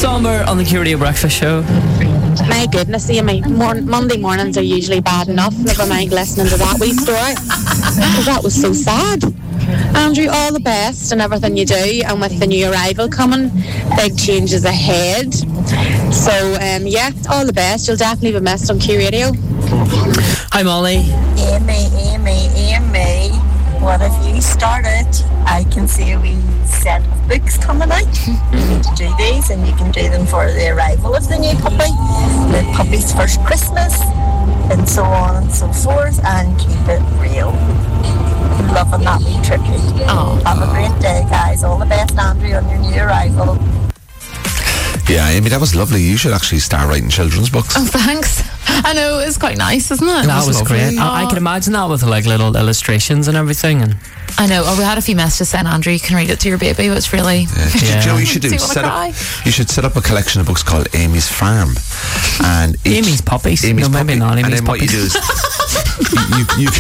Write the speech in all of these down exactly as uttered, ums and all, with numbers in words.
Somber on the Q Radio Breakfast Show. My goodness, Amy, mor- Monday mornings are usually bad enough. Never mind listening to that wee story. Because that was so sad. Andrew, all the best and everything you do, and with the new arrival coming, big changes ahead. So, um, yeah, all the best. You'll definitely be missed on Q Radio. Hi, Molly. Amy, Amy, Amy, what have you started? I can see a wee set of books coming out. You need to do these, and you can do them for the arrival of the new puppy, the puppy's first Christmas, and so on and so forth, and keep it real. Loving that wee tribute. Oh, have a great day, guys. All the best, Andrew, on your new arrival. Yeah, Amy, that was lovely. You should actually start writing children's books. Oh, thanks. I know, it's quite nice, isn't it? It That was, was great. lovely. I, I can imagine that with like little illustrations and everything. And I know. Oh, we had a few messages saying, Andrew, you can read it to your baby. It's really... Yeah. Yeah. Do you know what you should do? Do you wanna Set up, cry? you should set up a collection of books called Amy's Farm. And each, Amy's Puppies. Amy's No, maybe Puppy. not And Amy's then what you do is you, you, you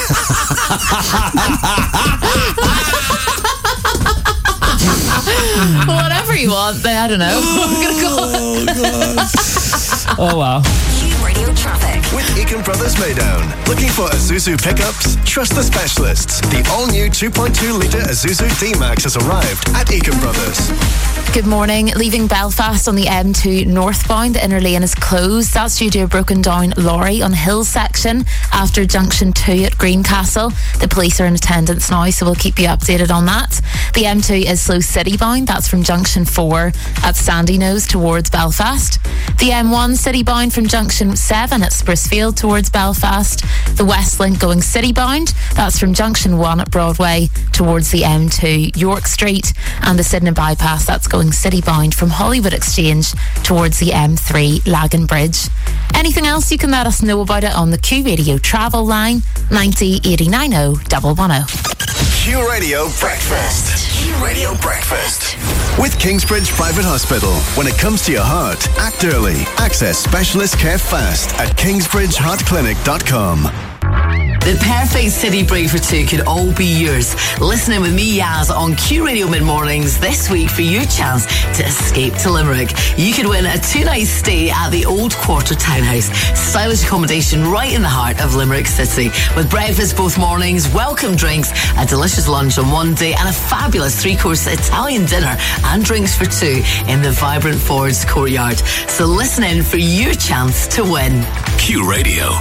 Whatever you want, then I don't know. I'm gonna go. oh wow. Q Radio Traffic. With Eakin Brothers Maydown. Looking for Isuzu pickups? Trust the specialists. The all-new two point two litre Isuzu D-Max has arrived at Eakin Brothers. Good morning. Leaving Belfast on the M two northbound, the inner lane is closed. That's due to a broken down lorry on Hill section after junction two at Greencastle. The police are in attendance now, so we'll keep you updated on that. The M two is slow city bound. That's from junction four at Sandyknowes towards Belfast. The M one city bound from junction seven at Sprucefield towards Belfast. The West Link going city bound. That's from junction one at Broadway towards the M two York Street. And the Sydenham bypass, that's going city bound from Hollywood Exchange towards the M three Lagan Bridge. Anything else, you can let us know about it on the Q Radio travel line ninety eighty-nine oh one one oh. Q Radio Breakfast. Q Radio Breakfast. With Kingsbridge Private Hospital. When it comes to your heart, act early. Access specialist care fast at kingsbridge heart clinic dot com. The perfect city break for two could all be yours. Listening with me, Yaz, on Q Radio Mid-Mornings this week for your chance to escape to Limerick. You could win a two-night stay at the Old Quarter Townhouse. Stylish accommodation right in the heart of Limerick City. With breakfast both mornings, welcome drinks, a delicious lunch on one day, and a fabulous three-course Italian dinner and drinks for two in the vibrant Ford's courtyard. So listen in for your chance to win. Q Radio.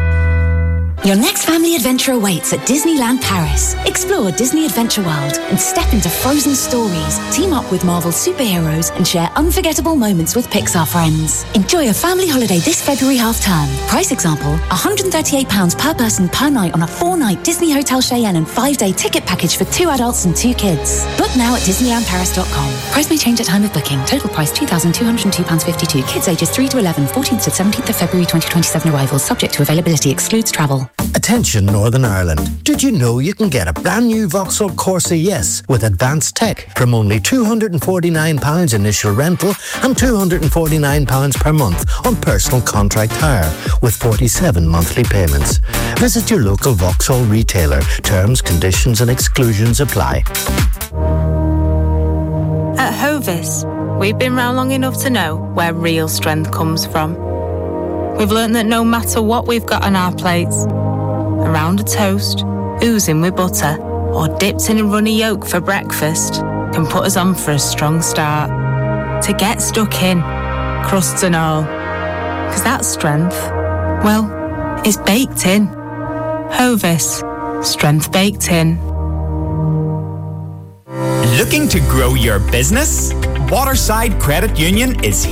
Your next family adventure awaits at Disneyland Paris. Explore Disney Adventure World and step into frozen stories. Team up with Marvel superheroes and share unforgettable moments with Pixar friends. Enjoy a family holiday this February half-term. Price example, one hundred thirty-eight pounds per person per night on a four-night Disney Hotel Cheyenne and five-day ticket package for two adults and two kids. Book now at disneyland paris dot com. Price may change at time of booking. Total price two thousand two hundred two pounds fifty-two. Kids ages three to eleven, fourteenth to seventeenth of February twenty twenty-seven arrivals. Subject to availability. Excludes travel. Attention Northern Ireland. Did you know you can get a brand new Vauxhall Corsa Yes with advanced tech from only two hundred forty-nine pounds initial rental and two hundred forty-nine pounds per month on personal contract hire with forty-seven monthly payments. Visit your local Vauxhall retailer. Terms, conditions and exclusions apply. At Hovis, we've been round long enough to know where real strength comes from. We've learnt that no matter what we've got on our plates, around a toast, oozing with butter, or dipped in a runny yolk for breakfast, can put us on for a strong start. To get stuck in, crusts and all. Because that strength, well, is baked in. Hovis, strength baked in. Looking to grow your business? Waterside Credit Union is